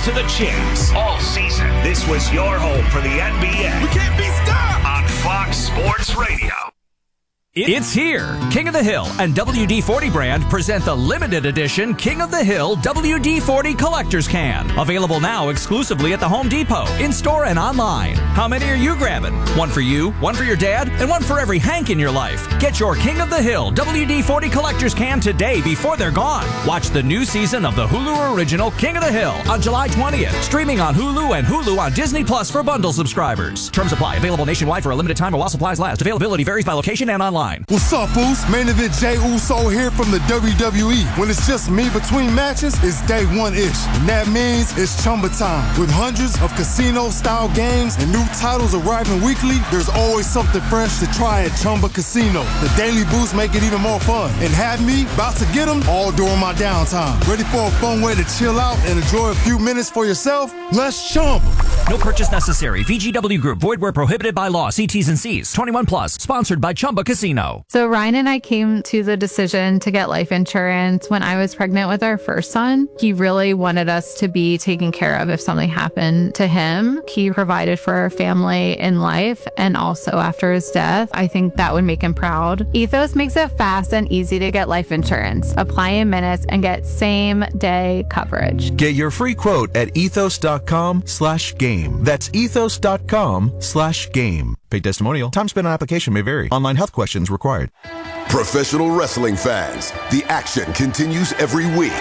to the champs. All season, this was your home for the NBA. We can't be stopped! On Fox Sports Radio. It's here. King of the Hill and WD-40 brand present the limited edition King of the Hill WD-40 Collector's Can. Available now exclusively at the Home Depot, in-store and online. How many are you grabbing? One for you, one for your dad, and one for every Hank in your life. Get your King of the Hill WD-40 Collector's Can today before they're gone. Watch the new season of the Hulu original King of the Hill on July 20th. Streaming on Hulu and Hulu on Disney Plus for bundle subscribers. Terms apply. Available nationwide for a limited time while supplies last. Availability varies by location and online. What's up, Boost? Main event Jey Uso here from the WWE. When it's just me between matches, it's day one-ish. And that means it's Chumba time. With hundreds of casino-style games and new titles arriving weekly, there's always something fresh to try at Chumba Casino. The Daily Boost make it even more fun. And have me about to get them all during my downtime. Ready for a fun way to chill out and enjoy a few minutes for yourself? Let's Chumba. No purchase necessary. VGW Group. Void where prohibited by law. See T's and C's. 21 plus. Sponsored by Chumba Casino. So Ryan and I came to the decision to get life insurance when I was pregnant with our first son. He really wanted us to be taken care of if something happened to him. He provided for our family in life and also after his death. I think that would make him proud. Ethos makes it fast and easy to get life insurance. Apply in minutes and get same-day coverage. Get your free quote at ethos.com/game. That's ethos.com/game. Paid testimonial. Time spent on application may vary. Online health questions required. Professional wrestling fans, the action continues every week.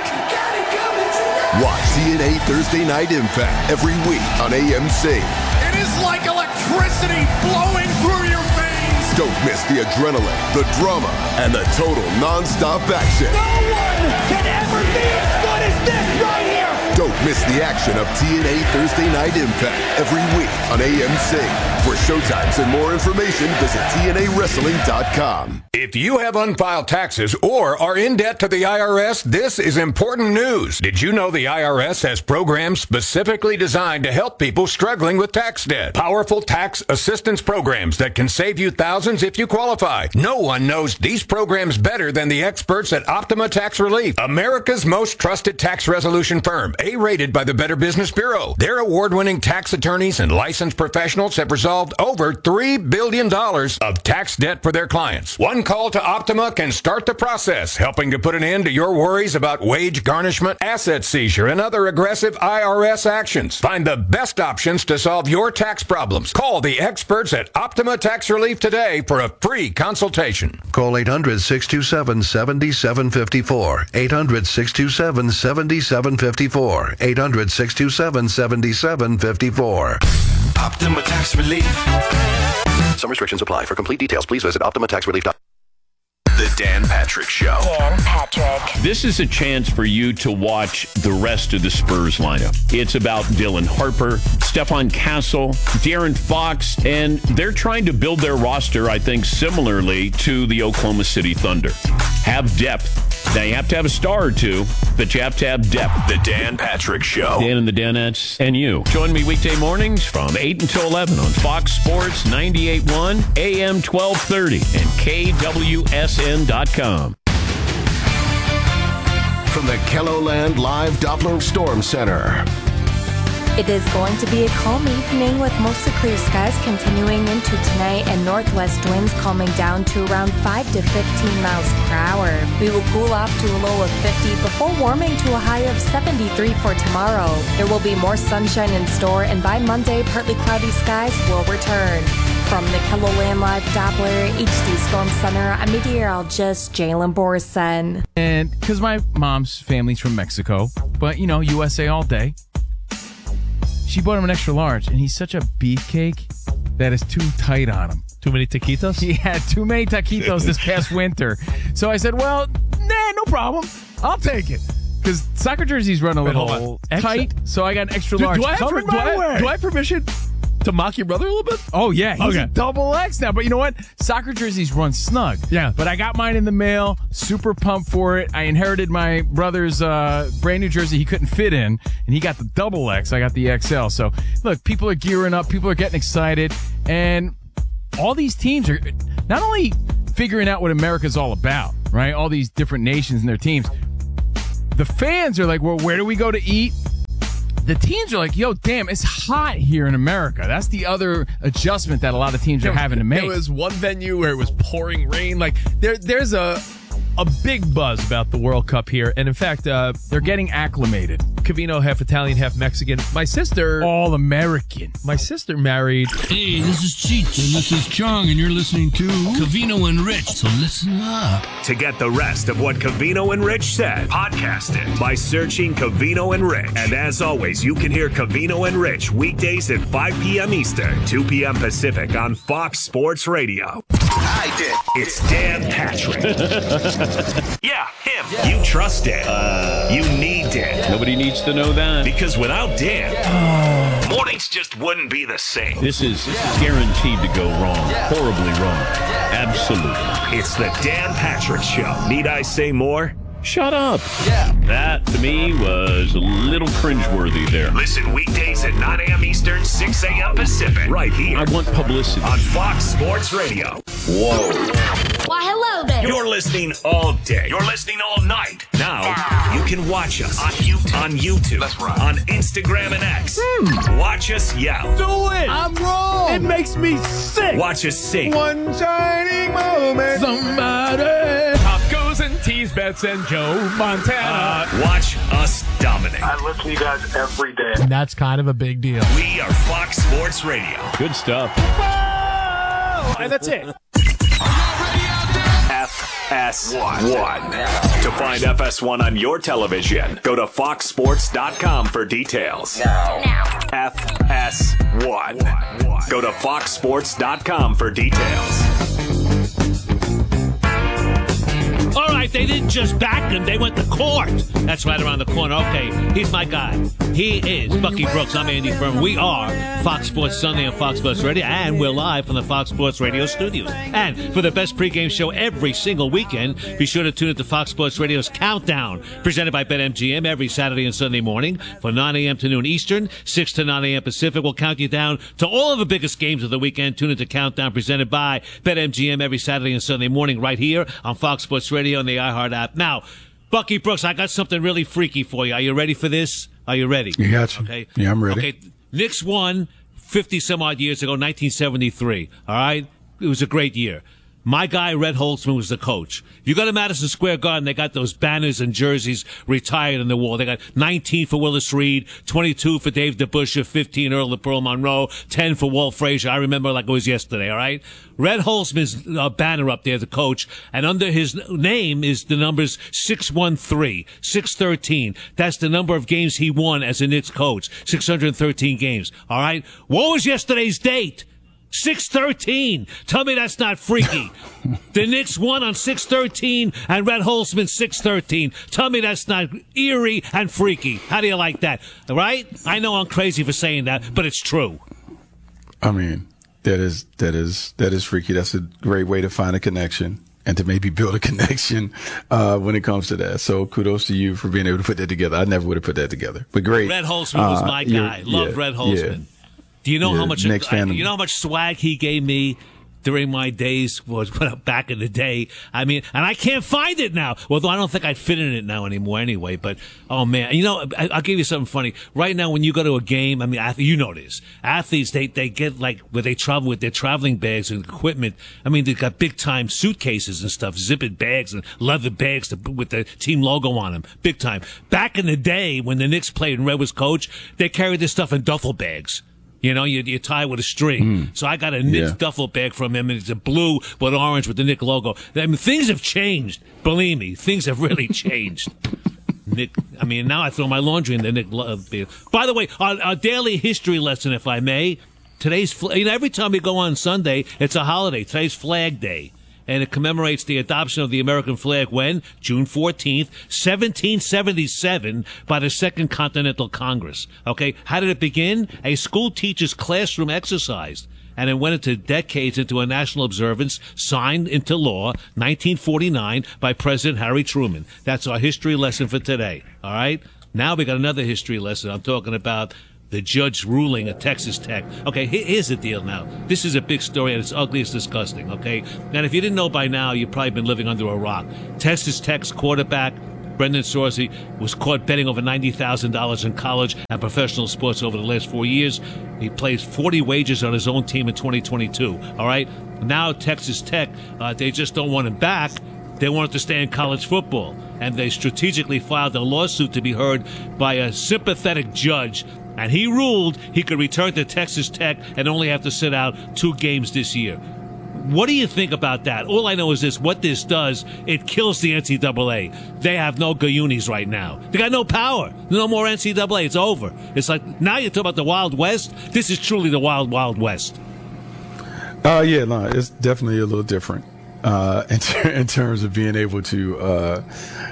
Watch TNA Thursday Night Impact every week on AMC. It is like electricity flowing through your veins. Don't miss the adrenaline, the drama, and the total non-stop action. No one can ever be as good as this right here. Don't miss the action of TNA Thursday Night Impact every week on AMC. For showtimes and more information, visit TNAWrestling.com. If you have unfiled taxes or are in debt to the IRS, this is important news. Did you know the IRS has programs specifically designed to help people struggling with tax debt? Powerful tax assistance programs that can save you thousands if you qualify. No one knows these programs better than the experts at Optima Tax Relief, America's most trusted tax resolution firm, A-rated by the Better Business Bureau. Their award-winning tax attorneys and licensed professionals have resolved over $3 billion of tax debt for their clients. One call to Optima can start the process, helping to put an end to your worries about wage garnishment, asset seizure, and other aggressive IRS actions. Find the best options to solve your tax problems. Call the experts at Optima Tax Relief today for a free consultation. Call 800-627-7754. 800-627-7754. 800-627-7754. Optima Tax Relief. Some restrictions apply. For complete details, please visit OptimaTaxRelief.com. The Dan Patrick Show. Dan Patrick. This is a chance for you to watch the rest of the Spurs lineup. It's about Dylan Harper, Stephon Castle, De'Aaron Fox, and they're trying to build their roster, I think, similarly to the Oklahoma City Thunder. Have depth. Now, you have to have a star or two, but you have to have depth. The Dan Patrick Show. Dan and the Danettes and you. Join me weekday mornings from 8 until 11 on Fox Sports 98.1, AM 1230, and KWSN.com. From the KELOLAND Live Doppler Storm Center. It is going to be a calm evening with mostly clear skies continuing into tonight and northwest winds calming down to around 5 to 15 miles per hour. We will cool off to a low of 50 before warming to a high of 73 for tomorrow. There will be more sunshine in store, and by Monday, partly cloudy skies will return. From the KELOLAND Live Doppler HD Storm Center, I'm meteorologist Jalen Borson. And because my mom's family's from Mexico, but you know, USA all day. She bought him an extra large, and he's such a beefcake that is too tight on him. Too many taquitos? He had too many taquitos this past winter. So I said, well, no problem. I'll take it. Because soccer jerseys run a little tight, so I got an extra large. Do I have permission to mock your brother a little bit? Oh, yeah. He's a double X now. But you know what? Soccer jerseys run snug. Yeah. But I got mine in the mail. Super pumped for it. I inherited my brother's brand new jersey he couldn't fit in, and he got the double X. I got the XL. So, look, people are gearing up. People are getting excited. And all these teams are not only figuring out what America's all about, right? All these different nations and their teams. The fans are like, well, where do we go to eat? the teams are like, yo, damn, it's hot here in America. That's the other adjustment that a lot of teams are having to make. There was one venue where it was pouring rain. Like, there's a big buzz about the World Cup here. And in fact, they're getting acclimated. Covino, half Italian, half Mexican. My sister... All American. My sister married... Hey, this is Cheech. And this is Chong, and you're listening to Covino and Rich, so listen up. To get the rest of what Covino and Rich said, podcast it by searching Covino and Rich. And as always, you can hear Covino and Rich weekdays at 5 p.m. Eastern, 2 p.m. Pacific on Fox Sports Radio. I did. It's Dan Patrick. Yeah, him. Yeah. You trust Dan. You need Dan. Nobody needs to know that. Because without Dan, mornings just wouldn't be the same. This is guaranteed to go wrong. Horribly wrong. Absolutely. It's the Dan Patrick Show. Need I say more? Shut up. Yeah. That, to me, was a little cringeworthy there. Listen weekdays at 9 a.m. Eastern, 6 a.m. Pacific. Right here. I want publicity. On Fox Sports Radio. Whoa. Why, hello there. You're listening all day. You're listening all night. Now, you can watch us on YouTube. That's right. On Instagram and X. Watch us yell. Do it. I'm wrong. It makes me sick. Watch us sing. One shining moment. Somebody. Tacos and tease bets and Joe Montana. Watch us dominate. I listen to you guys every day. And that's kind of a big deal. We are Fox Sports Radio. Good stuff. Whoa! And that's it. FS1. To find FS1 on your television, go to foxsports.com for details. Now. FS1. Go to foxsports.com for details. All right, they didn't just back him, they went to court. That's right around the corner. Okay, he's my guy. He is Bucky Brooks. I'm Andy Furman. We are Fox Sports Sunday on Fox Sports Radio, and we're live from the Fox Sports Radio studios. And for the best pregame show every single weekend, be sure to tune into Fox Sports Radio's Countdown, presented by BetMGM every Saturday and Sunday morning from 9 a.m. to noon Eastern, 6 to 9 a.m. Pacific. We'll count you down to all of the biggest games of the weekend. Tune into Countdown, presented by BetMGM every Saturday and Sunday morning right here on Fox Sports Radio and the iHeart app. Now, Bucky Brooks, I got something really freaky for you. Are you ready for this? Are you ready? You got you. Okay. Yeah, I'm ready. Okay. Knicks won 50-some-odd years ago, 1973. All right? It was a great year. My guy, Red Holtzman, was the coach. If you go to Madison Square Garden, they got those banners and jerseys retired on the wall. They got 19 for Willis Reed, 22 for Dave DeBusschere, 15 Earl of Pearl Monroe, 10 for Walt Frazier. I remember like it was yesterday, all right? Red Holtzman's banner up there, the coach, and under his name is the numbers 613, 613. That's the number of games he won as a Knicks coach, 613 games, all right? What was yesterday's date? 613. Tell me that's not freaky. The Knicks won on 613 and Red Holtzman 613. Tell me that's not eerie and freaky. How do you like that? All right? I know I'm crazy for saying that, but it's true. I mean, that is freaky. That's a great way to find a connection and to maybe build a connection when it comes to that. So kudos to you for being able to put that together. I never would have put that together. But great. Red Holtzman was my guy. Loved Red Holtzman. Yeah. Do you know how much swag he gave me during my days was back in the day? I mean, and I can't find it now. Although I don't think I'd fit in it now anymore anyway. But, oh man, you know, I'll give you something funny. Right now, when you go to a game, I mean, you know this. Athletes, they get like, where they travel with their traveling bags and equipment. I mean, they've got big time suitcases and stuff, zippered bags and leather bags with the team logo on them. Big time. Back in the day, when the Knicks played and Red was coach, they carried this stuff in duffel bags. You know, you tie with a string. So I got a Knicks duffel bag from him, and it's a blue with orange with the Knicks logo. I mean, things have changed. Believe me, things have really changed. Nick, I mean, now I throw my laundry in the Knicks bag. By the way, our daily history lesson, if I may, today's, every time we go on Sunday, it's a holiday. Today's Flag Day. And it commemorates the adoption of the American flag when? June 14th, 1777, by the Second Continental Congress. Okay, how did it begin? A school teacher's classroom exercise. And it went into decades into a national observance signed into law, 1949, by President Harry Truman. That's our history lesson for today. All right? Now we got another history lesson. I'm talking about the judge ruling at Texas Tech. Okay, here's the deal now. This is a big story, and it's ugly, it's disgusting, okay? And if you didn't know by now, you've probably been living under a rock. Texas Tech's quarterback Brendan Sorsby was caught betting over $90,000 in college and professional sports over the last 4 years. He placed 40 wagers on his own team in 2022. All right? Now Texas Tech, they just don't want him back. They want him to stay in college football. And they strategically filed a lawsuit to be heard by a sympathetic judge. And he ruled he could return to Texas Tech and only have to sit out 2 games this year. What do you think about that? All I know is this. What this does, it kills the NCAA. They have no Guyunis right now. They got no power. No more NCAA. It's over. It's like, now you talk about the Wild West. This is truly the Wild, Wild West. Yeah, no, it's definitely a little different in terms of being able to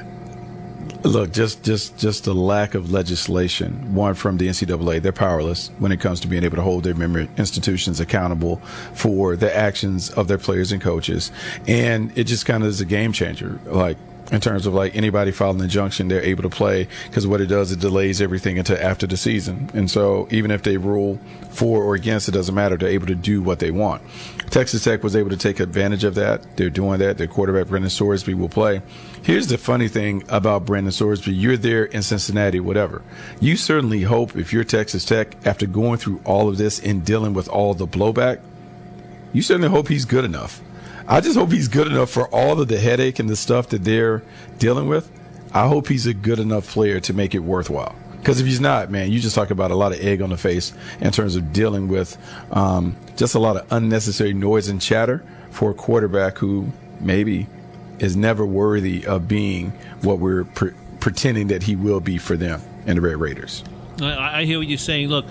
look, just the lack of legislation, one from the NCAA. They're powerless when it comes to being able to hold their member institutions accountable for the actions of their players and coaches. And it just kind of is a game changer. Like, in terms of like anybody filing an injunction, they're able to play, because what it does, it delays everything until after the season. And so even if they rule for or against, it doesn't matter. They're able to do what they want. Texas Tech was able to take advantage of that. They're doing that. Their quarterback, Brendan Sorsby, will play. Here's the funny thing about Brendan Sorsby. You're there in Cincinnati, whatever. You certainly hope, if you're Texas Tech, after going through all of this and dealing with all the blowback, you certainly hope he's good enough. I just hope he's good enough for all of the headache and the stuff that they're dealing with. I hope he's a good enough player to make it worthwhile. Because if he's not, man, you just talk about a lot of egg on the face in terms of dealing with just a lot of unnecessary noise and chatter for a quarterback who maybe is never worthy of being what we're pretending that he will be for them and the Red Raiders. I hear what you're saying. Look,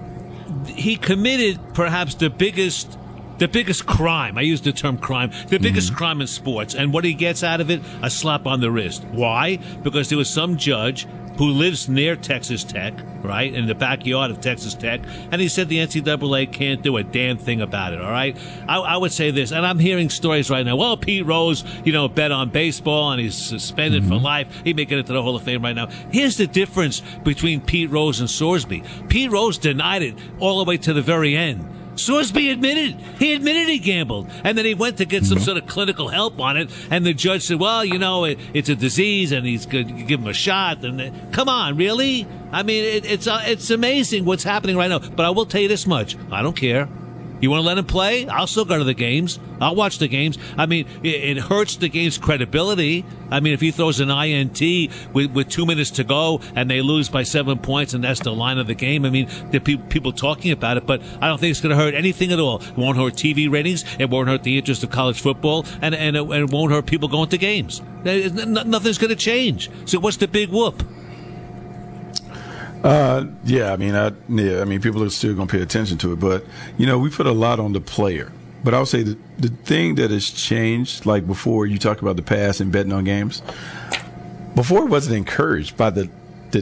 he committed perhaps the biggest crime. I use the term crime. The biggest crime in sports. And what he gets out of it? A slap on the wrist. Why? Because there was some judge who lives near Texas Tech, right, in the backyard of Texas Tech, and he said the NCAA can't do a damn thing about it, all right? I would say this, and I'm hearing stories right now. Well, Pete Rose, bet on baseball, and he's suspended for life. He may get into the Hall of Fame right now. Here's the difference between Pete Rose and Sorsby. Pete Rose denied it all the way to the very end. Sorsby admitted he gambled, and then he went to get some sort of clinical help on it, and the judge said, well, it's a disease, and he's going to give him a shot. And come on, really? I mean, it's amazing what's happening right now. But I will tell you this much. I don't care. You want to let him play? I'll still go to the games. I'll watch the games. I mean, it hurts the game's credibility. I mean, if he throws an INT with 2 minutes to go and they lose by 7 points and that's the line of the game, I mean, there are people talking about it, but I don't think it's going to hurt anything at all. It won't hurt TV ratings. It won't hurt the interest of college football, and it won't hurt people going to games. Nothing's going to change. So what's the big whoop? I mean, people are still going to pay attention to it, but we put a lot on the player. But I would say the thing that has changed, like before, you talk about the past and betting on games. Before, it wasn't encouraged by the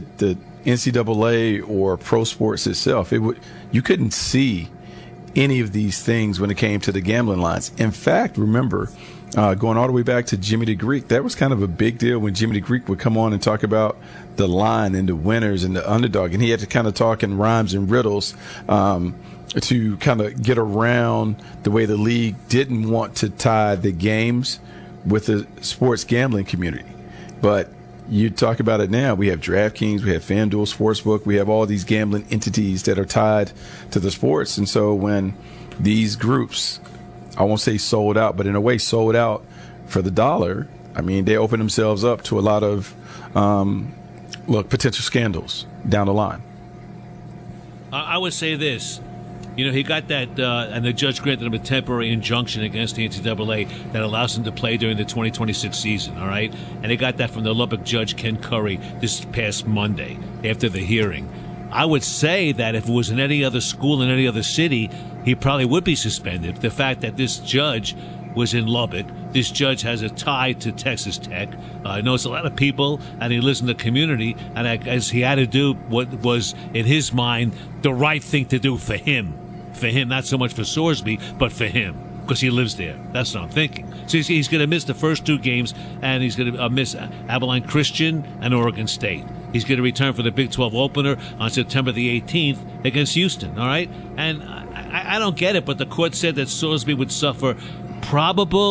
NCAA or pro sports itself. You couldn't see any of these things when it came to the gambling lines. In fact, remember, going all the way back to Jimmy the Greek, that was kind of a big deal when Jimmy the Greek would come on and talk about the line and the winners and the underdog. And he had to kind of talk in rhymes and riddles to kind of get around the way the league didn't want to tie the games with the sports gambling community. But you talk about it now. We have DraftKings, we have FanDuel Sportsbook, we have all these gambling entities that are tied to the sports. And so when these groups, I won't say sold out, but in a way sold out for the dollar, I mean, they open themselves up to a lot of, potential scandals down the line. I would say this. He got that, and the judge granted him a temporary injunction against the NCAA that allows him to play during the 2026 season, all right? And he got that from the Lubbock judge, Ken Curry, this past Monday after the hearing. I would say that if it was in any other school in any other city, he probably would be suspended. The fact that this judge was in Lubbock, this judge has a tie to Texas Tech, knows a lot of people, and he lives in the community, and as he had to do what was, in his mind, the right thing to do for him. For him, not so much for Sorsby, but for him, because he lives there. That's what I'm thinking. So he's going to miss the first 2 games, and he's going to miss Abilene Christian and Oregon State. He's going to return for the Big 12 opener on September the 18th against Houston, all right? And I don't get it, but the court said that Sorsby would suffer probable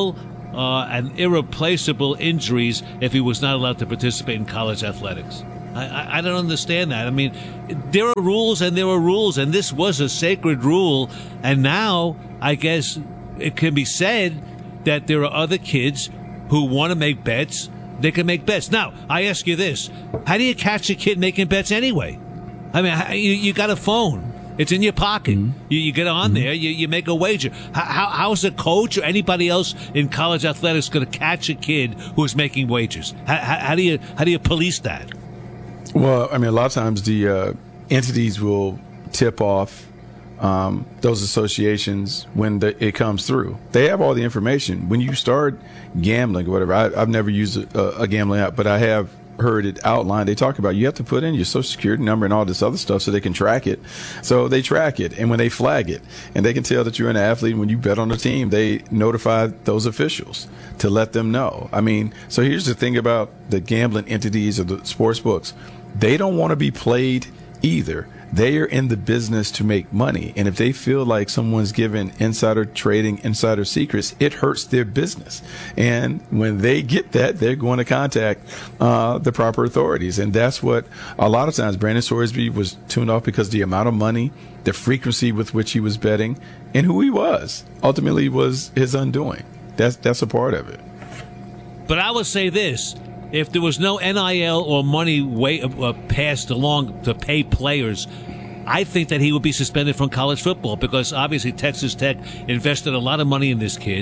and irreplaceable injuries if he was not allowed to participate in college athletics. I don't understand that. I mean, there are rules and there are rules, and this was a sacred rule. And now, I guess it can be said that there are other kids who want to make bets. They can make bets. Now, I ask you this. How do you catch a kid making bets anyway? I mean, you got a phone. It's in your pocket. You get on there, you make a wager. How's a coach or anybody else in college athletics going to catch a kid who's making wagers? How do you police that? Well, I mean, a lot of times the entities will tip off those associations when it comes through. They have all the information. When you start gambling or whatever, I've never used a gambling app, but I have heard it outlined. They talk about you have to put in your social security number and all this other stuff so they can track it. So they track it, and when they flag it, and they can tell that you're an athlete. When you bet on the team, they notify those officials to let them know. I mean, so here's the thing about the gambling entities or the sports books. They don't want to be played either. They are in the business to make money. And if they feel like someone's giving insider trading, insider secrets, it hurts their business. And when they get that, they're going to contact the proper authorities. And that's what a lot of times Brandon Sorsby was tuned off, because the amount of money, the frequency with which he was betting, and who he was ultimately was his undoing. That's a part of it. But I would say this. If there was no NIL or money passed along to pay players, I think that he would be suspended from college football, because obviously Texas Tech invested a lot of money in this kid,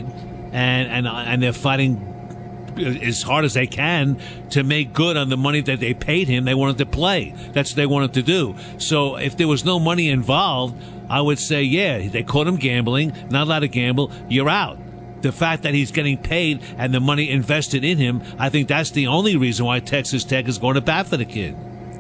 and they're fighting as hard as they can to make good on the money that they paid him. They wanted to play. That's what they wanted to do. So if there was no money involved, I would say, yeah, they caught him gambling, not allowed to gamble, you're out. The fact that he's getting paid and the money invested in him, I think that's the only reason why Texas Tech is going to bat for the kid.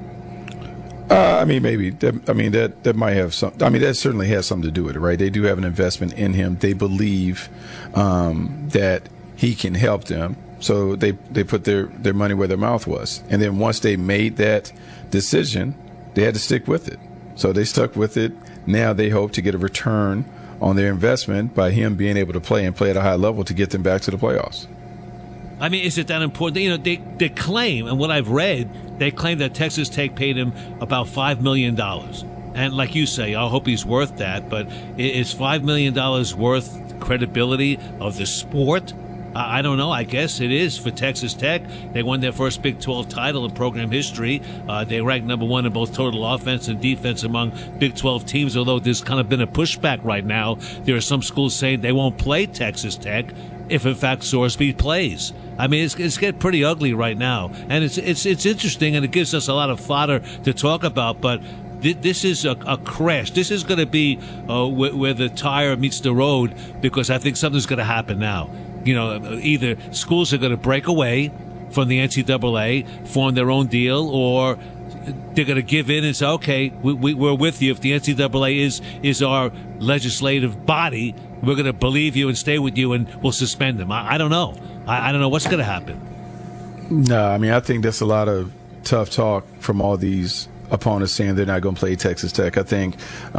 I mean, maybe. That might have some. I mean, that certainly has something to do with it, right? They do have an investment in him. They believe that he can help them, so they put their money where their mouth was. And then once they made that decision, they had to stick with it. So they stuck with it. Now they hope to get a return on their investment by him being able to play and play at a high level to get them back to the playoffs. I mean, is it that important? You know, they claim, and what I've read, they claim that Texas Tech paid him about $5 million. And like you say, I hope he's worth that, but is $5 million worth credibility of the sport? I don't know. I guess it is for Texas Tech. They won their first Big 12 title in program history. They ranked number one in both total offense and defense among Big 12 teams, although there's kind of been a pushback right now. There are some schools saying they won't play Texas Tech if, in fact, Sorsby plays. I mean, it's getting pretty ugly right now. And it's interesting, and it gives us a lot of fodder to talk about, but this is a crash. This is going to be where the tire meets the road, because I think something's going to happen now. You know, either schools are going to break away from the NCAA, form their own deal, or they're going to give in and say, okay, we're with you. If the NCAA is our legislative body, we're going to believe you and stay with you, and we'll suspend them. I don't know. I don't know what's going to happen. No, I mean, I think that's a lot of tough talk from all these opponents saying they're not going to play Texas Tech. I think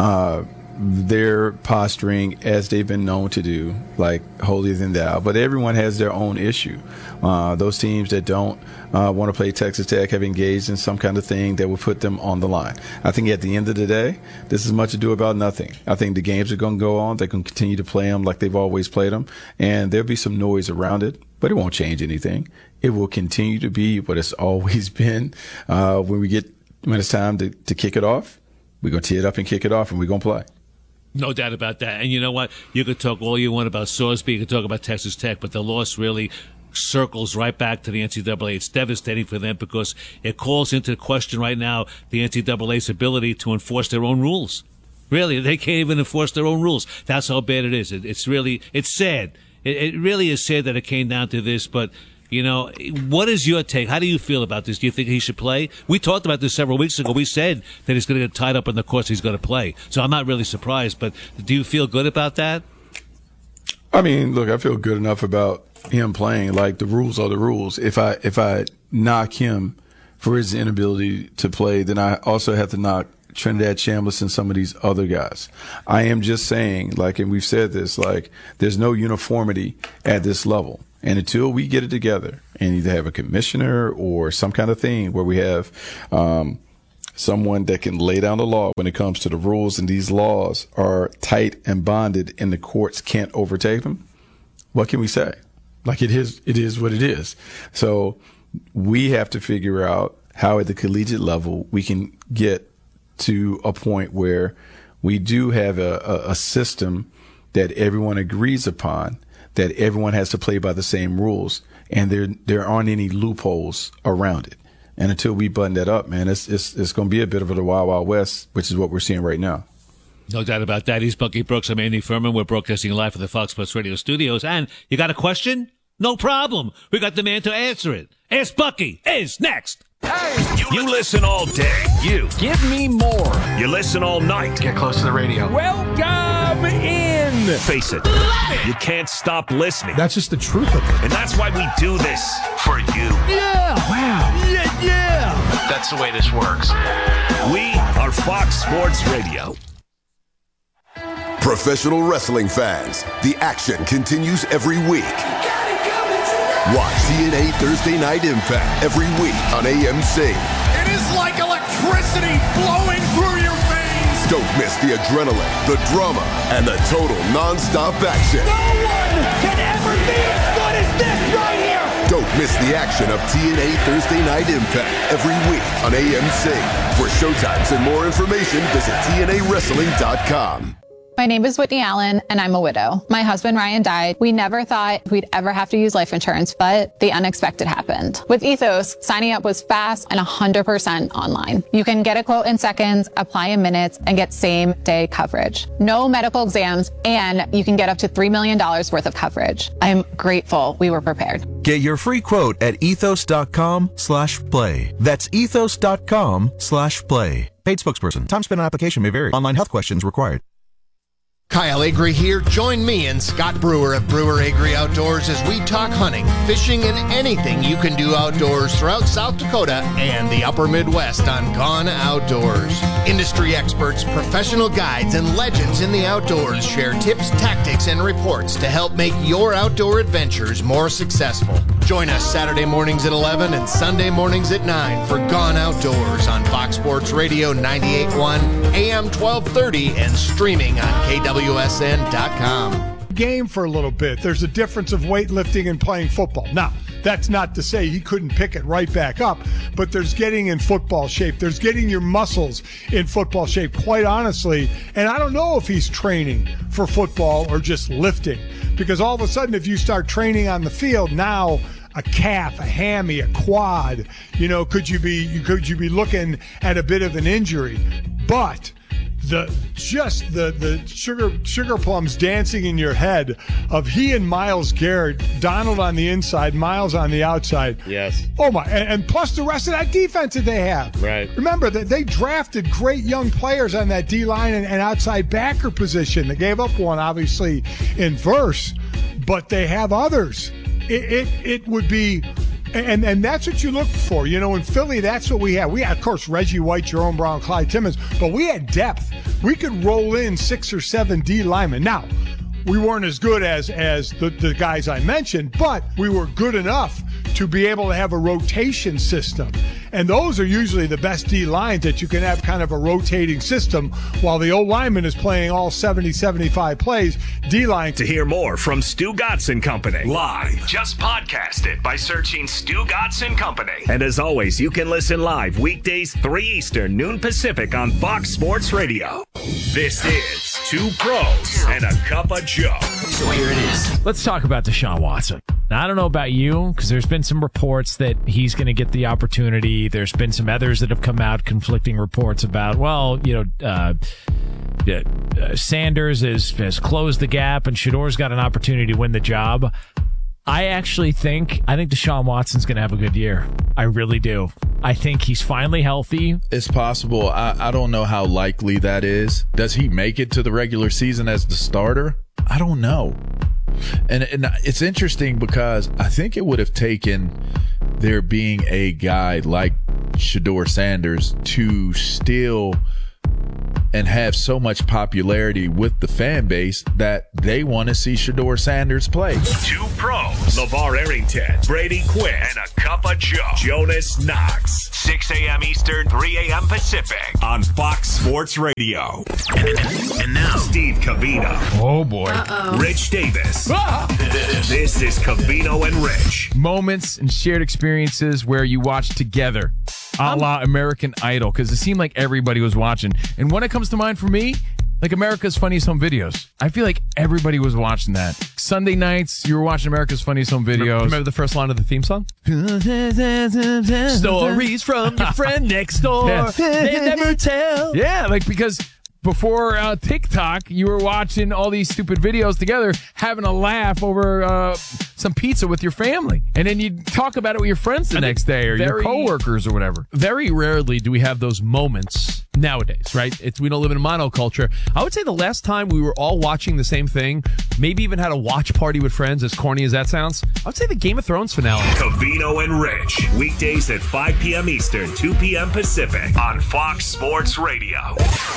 they're posturing, as they've been known to do, like holier than thou. But everyone has their own issue. Those teams that don't want to play Texas Tech have engaged in some kind of thing that will put them on the line. I think at the end of the day, this is much ado about nothing. I think the games are going to go on. They're going to continue to play them like they've always played them. And there'll be some noise around it, but it won't change anything. It will continue to be what it's always been. When it's time to kick it off, we're going to tee it up and kick it off, and we're going to play. No doubt about that. And you know what? You could talk all you want about Sorsby. You could talk about Texas Tech, but the loss really circles right back to the NCAA. It's devastating for them because it calls into question right now the NCAA's ability to enforce their own rules. Really, they can't even enforce their own rules. That's how bad it is. It's sad. It really is sad that it came down to this, but you know, what is your take? How do you feel about this? Do you think he should play? We talked about this several weeks ago. We said that he's going to get tied up in the course he's going to play. So I'm not really surprised, but do you feel good about that? I mean, look, I feel good enough about him playing. Like, the rules are the rules. If I knock him for his inability to play, then I also have to knock Trinidad Chambliss and some of these other guys. I am just saying, like, and we've said this, like, there's no uniformity at this level. And until we get it together and either have a commissioner or some kind of thing where we have someone that can lay down the law when it comes to the rules, and these laws are tight and bonded and the courts can't overtake them, what can we say? Like, it is what it is. So we have to figure out how at the collegiate level we can get to a point where we do have a system that everyone agrees upon, that everyone has to play by the same rules, and there aren't any loopholes around it. And until we button that up, man, it's going to be a bit of a wild, wild west, which is what we're seeing right now. No doubt about that. He's Bucky Brooks. I'm Andy Furman. We're broadcasting live from the Fox Sports Radio studios. And you got a question? No problem. We got the man to answer it. Ask Bucky is next. Hey, you listen all day. You give me more. You listen all night. Get close to the radio. Welcome in. Face it, you can't stop listening. That's just the truth of it. And that's why we do this for you. Yeah. Wow. Yeah. That's the way this works. We are Fox Sports Radio. Professional wrestling fans, the action continues every week. Watch TNA Thursday Night Impact every week on AMC. It is like electricity flowing through your veins. Don't miss the adrenaline, the drama, and the total non-stop action. No one can ever be as good as this right here. Don't miss the action of TNA Thursday Night Impact every week on AMC. For showtimes and more information, visit TNAWrestling.com. My name is Whitney Allen, and I'm a widow. My husband, Ryan, died. We never thought we'd ever have to use life insurance, but the unexpected happened. With Ethos, signing up was fast and 100% online. You can get a quote in seconds, apply in minutes, and get same-day coverage. No medical exams, and you can get up to $3 million worth of coverage. I'm grateful we were prepared. Get your free quote at ethos.com/play. That's ethos.com/play. Paid spokesperson. Time spent on application may vary. Online health questions required. Kyle Agri here. Join me and Scott Brewer of Brewer Agri Outdoors as we talk hunting, fishing, and anything you can do outdoors throughout South Dakota and the upper Midwest on Gone Outdoors. Industry experts, professional guides, and legends in the outdoors share tips, tactics, and reports to help make your outdoor adventures more successful. Join us Saturday mornings at 11 and Sunday mornings at 9 for Gone Outdoors on Fox Sports Radio 98.1, AM 1230, and streaming on KWSN.com. Game for a little bit. There's a difference of weightlifting and playing football. Now, that's not to say he couldn't pick it right back up, but there's getting in football shape. There's getting your muscles in football shape, quite honestly. And I don't know if he's training for football or just lifting, because all of a sudden, if you start training on the field now, a calf, a hammy, a quad, could you be looking at a bit of an injury? But the sugar plums dancing in your head of he and Myles Garrett, Donald on the inside, Myles on the outside. Yes. Oh my! And plus the rest of that defense that they have. Right. Remember that they drafted great young players on that D line and outside backer position. They gave up one, obviously, in Verse, but they have others. It would be. And that's what you look for. In Philly, that's what we had. We had, of course, Reggie White, Jerome Brown, Clyde Timmons, but we had depth. We could roll in 6 or 7 D linemen. Now, we weren't as good as the guys I mentioned, but we were good enough to be able to have a rotation system. And those are usually the best D lines, that you can have kind of a rotating system while the old lineman is playing all 70, 75 plays. D line. To hear more from Stu Gatz and Company live, just podcast it by searching Stu Gatz and Company. And as always, you can listen live weekdays 3 Eastern, noon Pacific on Fox Sports Radio. This is Two Pros and a Cup of Joe. So here it is. Let's talk about Deshaun Watson. Now, I don't know about you, because there's been some reports that he's going to get the opportunity. There's been some others that have come out, conflicting reports about, Sanders has closed the gap and Shadour's got an opportunity to win the job. I think Deshaun Watson's going to have a good year. I really do. I think he's finally healthy. It's possible. I don't know how likely that is. Does he make it to the regular season as the starter? I don't know. And it's interesting because I think it would have taken there being a guy like Shedeur Sanders to still and have so much popularity with the fan base that they want to see Shedeur Sanders play. Two pros, LeVar Arrington, Brady Quinn, and a cup of Joe, Jonas Knox. 6 a.m. Eastern, 3 a.m. Pacific on Fox Sports Radio. And now, Steve Covino. Oh, boy. Rich Davis. This is Covino and Rich. Moments and shared experiences where you watch together, a la American Idol, because it seemed like everybody was watching. And when it comes to mind for me, like America's Funniest Home Videos. I feel like everybody was watching that. Sunday nights, you were watching America's Funniest Home Videos. Remember the first line of the theme song? Stories from your friend next door. Yeah. They never tell. Yeah, like because before TikTok, you were watching all these stupid videos together, having a laugh over some pizza with your family. And then you'd talk about it with your friends the next day or your coworkers or whatever. Very rarely do we have those moments nowadays, right? We don't live in a monoculture. I would say the last time we were all watching the same thing, maybe even had a watch party with friends, as corny as that sounds, I would say the Game of Thrones finale. Covino and Rich, weekdays at 5 p.m. Eastern, 2 p.m. Pacific on Fox Sports Radio.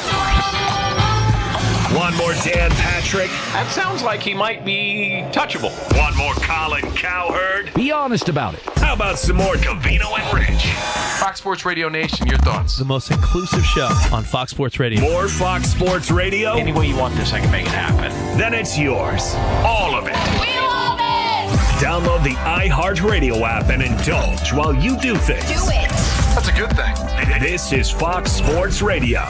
One more Dan Patrick. That sounds like he might be touchable. One more Colin Cowherd. Be honest about it. How about some more Covino and Rich? Fox Sports Radio Nation, your thoughts? The most inclusive show on Fox Sports Radio. More Fox Sports Radio? Any way you want this, I can make it happen. Then it's yours. All of it. We love it! Download the iHeartRadio app and indulge while you do things. Do it! That's a good thing. This is Fox Sports Radio.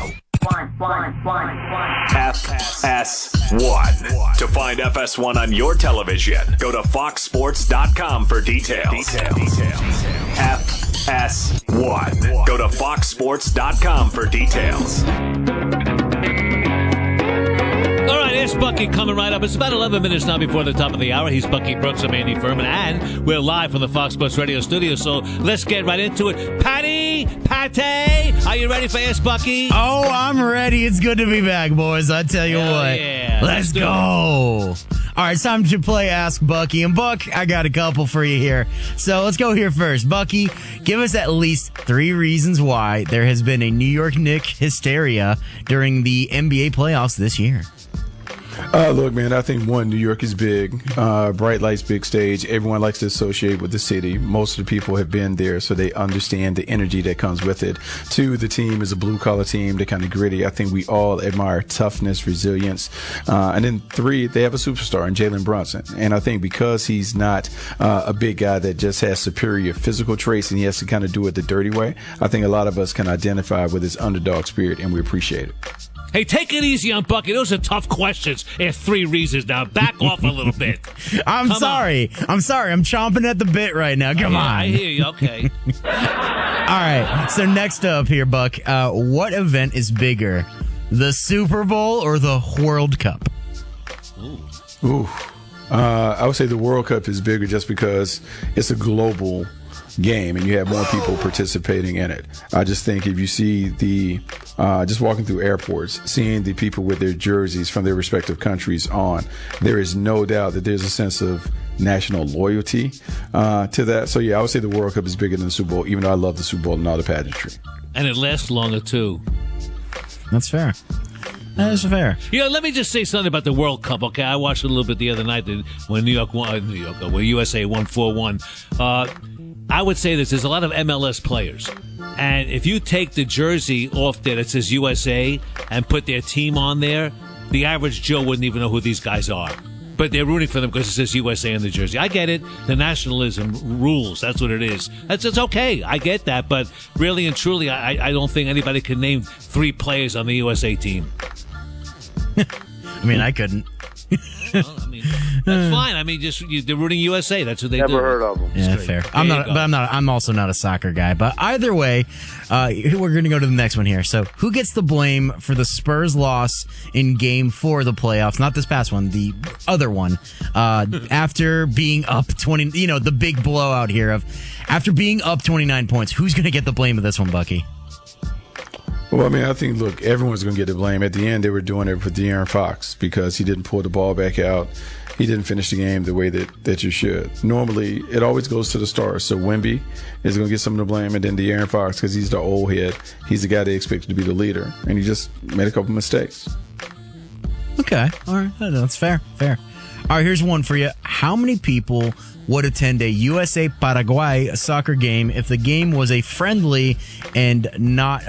FS1. To find FS1 on your television, go to foxsports.com for details. FS1. Go to foxsports.com for details. All right, here's Bucky coming right up. It's about 11 minutes now before the top of the hour. He's Bucky Brooks. I'm Andy Furman, and we're live from the Fox Sports Radio studio, so let's get right into it. Patty, are you ready for Ask Bucky? Oh, I'm ready. It's good to be back, boys. I tell you what. Yeah. Let's go. All right, it's time to play Ask Bucky. And, Buck, I got a couple for you here. So let's go here first. Bucky, give us at least 3 reasons why there has been a New York Knicks hysteria during the NBA playoffs this year. Look, man, I think one, New York is big. Bright lights, big stage. Everyone likes to associate with the city. Most of the people have been there, so they understand the energy that comes with it. 2, the team is a blue-collar team. They're kind of gritty. I think we all admire toughness, resilience. And then 3, they have a superstar in Jalen Brunson. And I think because he's not a big guy that just has superior physical traits and he has to kind of do it the dirty way, I think a lot of us can identify with his underdog spirit, and we appreciate it. Hey, take it easy on Bucky. Those are tough questions. There's 3 reasons now. Back off a little bit. I'm sorry. I'm chomping at the bit right now. Come on. I hear you. Okay. All right. So next up here, Buck, what event is bigger, the Super Bowl or the World Cup? Ooh. I would say the World Cup is bigger just because it's a global game and you have more people participating in it. I just think if you see just walking through airports, seeing the people with their jerseys from their respective countries on, there is no doubt that there's a sense of national loyalty to that. So yeah, I would say the World Cup is bigger than the Super Bowl, even though I love the Super Bowl and all the pageantry. And it lasts longer too. That's fair. That is fair. Let me just say something about the World Cup, okay? I watched it a little bit the other night when when USA won 4-1. I would say there's a lot of MLS players. And if you take the jersey off there that says USA and put their team on there, the average Joe wouldn't even know who these guys are. But they're rooting for them because it says USA on the jersey. I get it. The nationalism rules. That's what it is. It's okay. I get that. But really and truly, I don't think anybody can name 3 players on the USA team. I mean, I couldn't. Well, I mean, that's fine. I mean, they're rooting USA. That's what they do. Never heard of them. Yeah, fair. I'm also not a soccer guy. But either way, we're going to go to the next one here. So, who gets the blame for the Spurs loss in Game 4 of the playoffs? Not this past one, the other one. After being up 20, the big blowout here after being up 29 points. Who's going to get the blame of this one, Bucky? Well, I mean, I think, look, everyone's going to get the blame. At the end, they were doing it for De'Aaron Fox because he didn't pull the ball back out. He didn't finish the game the way that you should. Normally, it always goes to the stars. So Wemby is going to get some of the blame, and then De'Aaron Fox, because he's the old head. He's the guy they expected to be the leader, and he just made a couple mistakes. Okay. All right. That's fair. Fair. All right, here's one for you. How many people would attend a USA-Paraguay soccer game if the game was a friendly and not,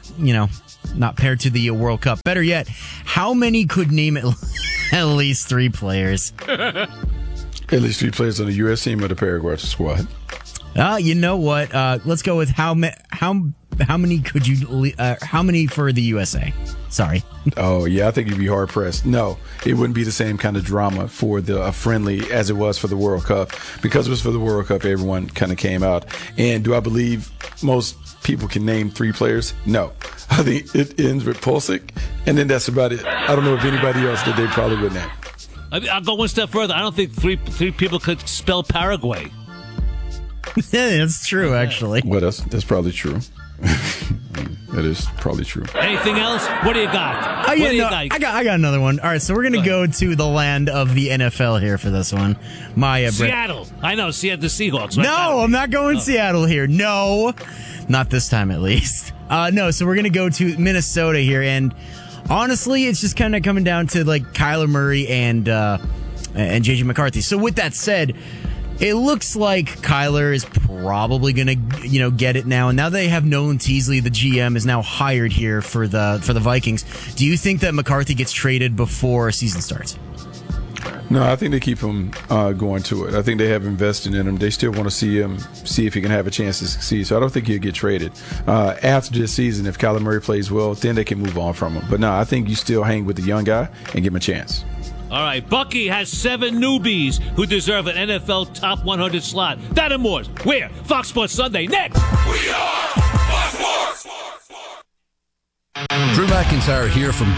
not paired to the World Cup? Better yet, how many could name at least 3 players? At least 3 players on the U.S. team or the Paraguay squad? You know what? Let's go with how many could you? How many for the USA? Sorry. Oh yeah, I think you'd be hard pressed. No, it wouldn't be the same kind of drama for the friendly as it was for the World Cup, because it was for the World Cup. Everyone kind of came out. And do I believe most people can name 3 players? No, I think it ends with Pulisic, and then that's about it. I don't know if anybody else that they probably would name. I'll go one step further. I don't think three people could spell Paraguay. Yeah, that's true, actually. Well, that's probably true. That is probably true. Anything else? What do you got? I got another one. All right, so we're gonna go to the land of the NFL here for this one. Seattle. I know, Seattle, the Seahawks. Right? No, I'm not going Seattle here. No, not this time at least. No, so we're gonna go to Minnesota here, and honestly, it's just kind of coming down to like Kyler Murray and JJ McCarthy. So with that said, it looks like Kyler is probably going to, get it now. And now they have Nolan Teasley, the GM, is now hired here for the Vikings. Do you think that McCarthy gets traded before season starts? No, I think they keep him going to it. I think they have invested in him. They still want to see him, see if he can have a chance to succeed. So I don't think he'll get traded. After this season, if Kyler Murray plays well, then they can move on from him. But no, I think you still hang with the young guy and give him a chance. All right, Bucky has 7 newbies who deserve an NFL top 100 slot. That and more. Where? Fox Sports Sunday. Next. We are Fox Sports. Drew McIntyre here from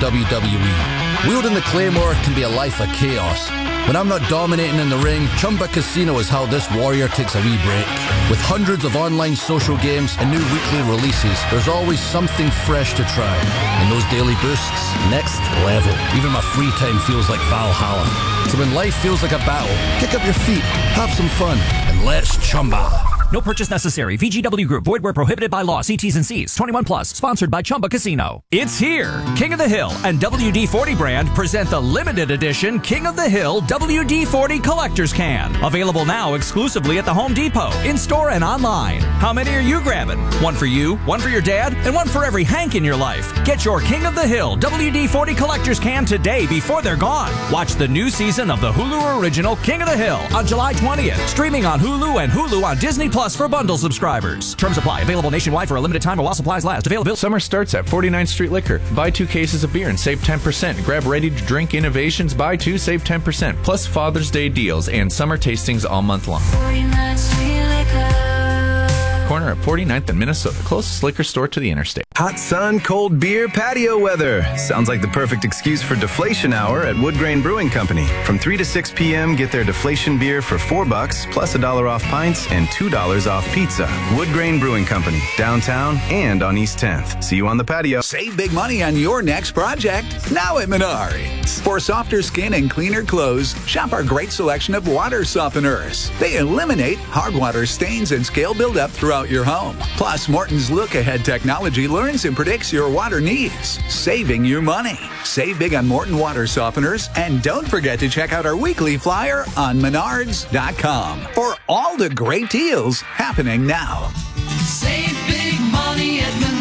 WWE. Wielding the Claymore can be a life of chaos. When I'm not dominating in the ring, Chumba Casino is how this warrior takes a wee break. With hundreds of online social games and new weekly releases, there's always something fresh to try. And those daily boosts, next level. Even my free time feels like Valhalla. So when life feels like a battle, kick up your feet, have some fun, and let's Chumba. No purchase necessary. VGW Group. Void where prohibited by law. See T's and C's. 21 plus. Sponsored by Chumba Casino. It's here. King of the Hill and WD-40 brand present the limited edition King of the Hill WD-40 Collector's Can. Available now exclusively at the Home Depot, in-store and online. How many are you grabbing? One for you, one for your dad, and one for every Hank in your life. Get your King of the Hill WD-40 Collector's Can today before they're gone. Watch the new season of the Hulu original King of the Hill on July 20th. Streaming on Hulu and Hulu on Disney Plus for bundle subscribers. Terms apply. Available nationwide for a limited time while supplies last. Availability. Summer starts at 49th Street Liquor. Buy 2 cases of beer and save 10%. Grab ready-to-drink innovations. Buy 2, save 10%. Plus Father's Day deals and summer tastings all month long. 49th Street Liquor. Corner at 49th and Minnesota. Closest liquor store to the interstate. Hot sun, cold beer, patio weather. Sounds like the perfect excuse for Deflation Hour at Wood Grain Brewing Company. From 3 to 6 p.m., get their Deflation beer for $4 plus $1 off pints and $2 off pizza. Wood Grain Brewing Company, downtown and on East 10th. See you on the patio. Save big money on your next project now at Menards. For softer skin and cleaner clothes, shop our great selection of water softeners. They eliminate hard water stains and scale buildup throughout your home. Plus, Morton's Look Ahead technology learns and predicts your water needs, saving you money. Save big on Morton water softeners, and don't forget to check out our weekly flyer on Menards.com for all the great deals happening now. Save big money at Menards.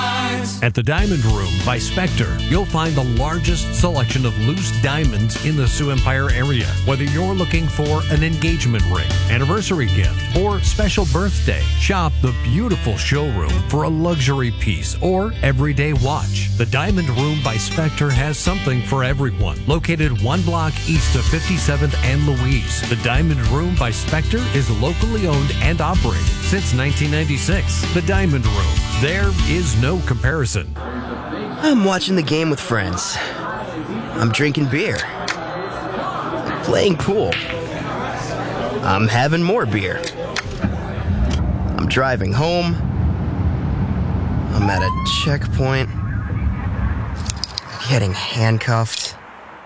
At the Diamond Room by Spectre, you'll find the largest selection of loose diamonds in the Sioux Empire area. Whether you're looking for an engagement ring, anniversary gift, or special birthday, shop the beautiful showroom for a luxury piece or everyday watch. The Diamond Room by Spectre has something for everyone. Located 1 block east of 57th and Louise, the Diamond Room by Spectre is locally owned and operated since 1996. The Diamond Room. There is no comparison. I'm watching the game with friends. I'm drinking beer. Playing pool. I'm having more beer. I'm driving home. I'm I'm at a checkpoint. I'm getting handcuffed.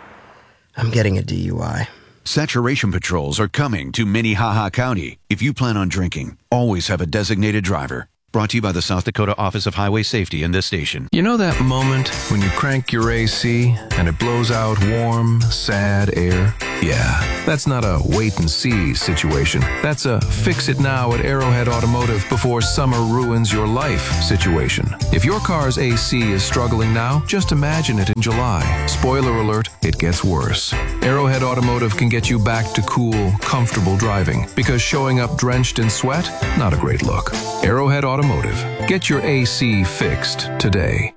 I'm getting a DUI. Saturation patrols are coming to Minnehaha County. If you plan on drinking, always have a designated driver. Brought to you by the South Dakota Office of Highway Safety and this station. You know that moment when you crank your AC and it blows out warm, sad air? Yeah, that's not a wait and see situation. That's a fix it now at Arrowhead Automotive before summer ruins your life situation. If your car's AC is struggling now, just imagine it in July. Spoiler alert, it gets worse. Arrowhead Automotive can get you back to cool, comfortable driving because showing up drenched in sweat, not a great look. Arrowhead Automotive. Get your AC fixed today.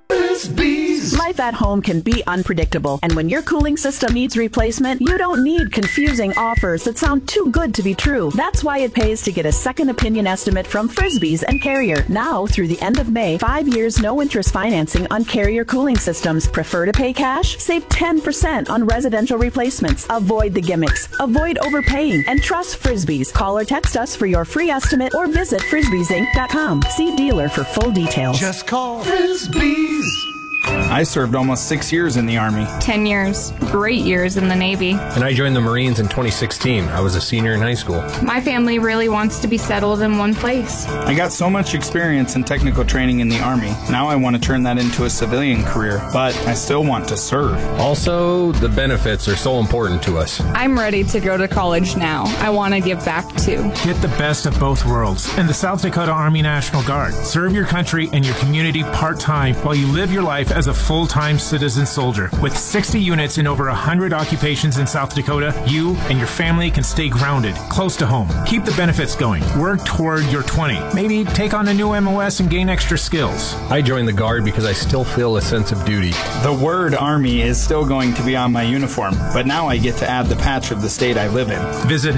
Life at home can be unpredictable, and when your cooling system needs replacement, you don't need confusing offers that sound too good to be true. That's why it pays to get a second opinion estimate from Frisbee's and Carrier. Now, through the end of May, 5 years no-interest financing on Carrier cooling systems. Prefer to pay cash? Save 10% on residential replacements. Avoid the gimmicks. Avoid overpaying. And trust Frisbee's. Call or text us for your free estimate or visit frisbeesinc.com. See dealer for full details. Just call Frisbee's. I served almost 6 years in the Army. 10 years. Great years in the Navy. And I joined the Marines in 2016. I was a senior in high school. My family really wants to be settled in one place. I got so much experience and technical training in the Army. Now I want to turn that into a civilian career, but I still want to serve. Also, the benefits are so important to us. I'm ready to go to college now. I want to give back too. Get the best of both worlds in the South Dakota Army National Guard. Serve your country and your community part-time while you live your life as a full-time citizen soldier. With 60 units in over 100 occupations in South Dakota, you and your family can stay grounded, close to home. Keep the benefits going. Work toward your 20. Maybe take on a new MOS and gain extra skills. I joined the Guard because I still feel a sense of duty. The word Army is still going to be on my uniform, but now I get to add the patch of the state I live in. Visit